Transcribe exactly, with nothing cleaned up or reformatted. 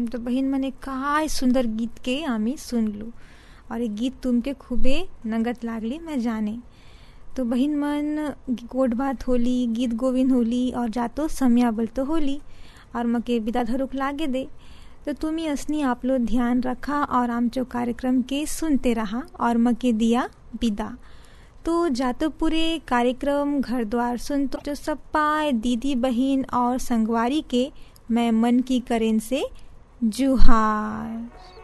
तो बहीण मने काय सुंदर गीत के आम्ही सुनलू और ये गीत तुमके खूबे नंगत लागली मैं जाने। तो बहीण मन गोड बात होली, गीत गोविंद होली और जातो समयाबल तो होली और मके बिदा धरुक लागे दे। तो तुम्ही असनी आप लोग ध्यान रखा और आमचो कार्यक्रम के सुनते रहा और मके दिया बिदा। तो जातो पूरे कार्यक्रम घर द्वार सुन तो जो सब पाए दीदी बहन और संगवारी के मैं मन की करें से जुहार।